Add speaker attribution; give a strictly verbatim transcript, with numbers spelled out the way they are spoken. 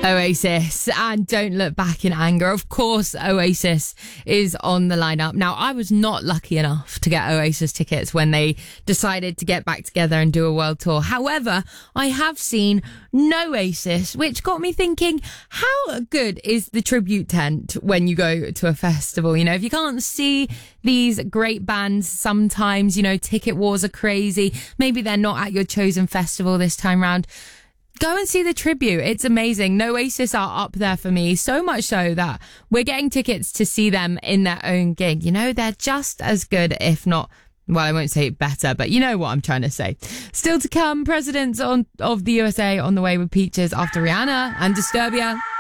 Speaker 1: Oasis and Don't Look Back in Anger. Of course, Oasis is on the lineup. Now, I was not lucky enough to get Oasis tickets when they decided to get back together and do a world tour. However, I have seen Noasis, which got me thinking, how good is the tribute tent when you go to a festival? You know, if you can't see these great bands, sometimes, you know, ticket wars are crazy. Maybe they're not at your chosen festival this time round. Go and see the tribute. It's amazing. Noasis are up there for me, so much so that we're getting tickets to see them in their own gig. You know, they're just as good, if not, well, I won't say better, but you know what I'm trying to say. Still to come, presidents on, of the U S A on the way with Peaches after Rihanna and Disturbia.